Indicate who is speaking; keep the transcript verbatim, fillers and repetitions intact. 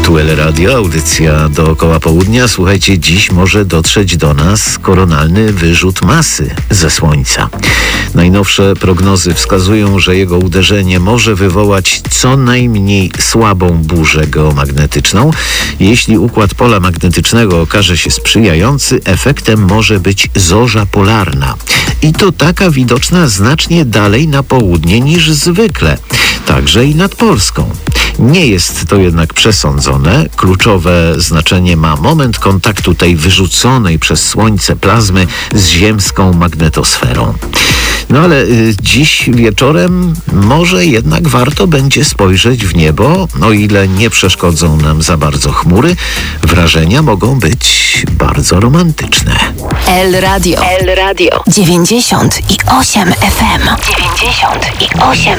Speaker 1: Tu El Radio, audycja dookoła południa. Słuchajcie, dziś może dotrzeć do nas koronalny wyrzut masy ze Słońca. Najnowsze prognozy wskazują, że jego uderzenie może wywołać co najmniej słabą burzę geomagnetyczną. Jeśli układ pola magnetycznego okaże się sprzyjający, efektem może być zorza polarna. I to taka widoczna znacznie dalej na południe niż zwykle, także i nad Polską. Nie jest to jednak przesądzone. Kluczowe znaczenie ma moment kontaktu tej wyrzuconej przez Słońce plazmy z ziemską magnetosferą. No ale y, dziś wieczorem może jednak warto będzie spojrzeć w niebo, o ile nie przeszkodzą nam za bardzo chmury. Wrażenia mogą być bardzo romantyczne.
Speaker 2: El Radio. El Radio. dziewięćdziesiąt i osiem F M. dziewięćdziesiąt i osiem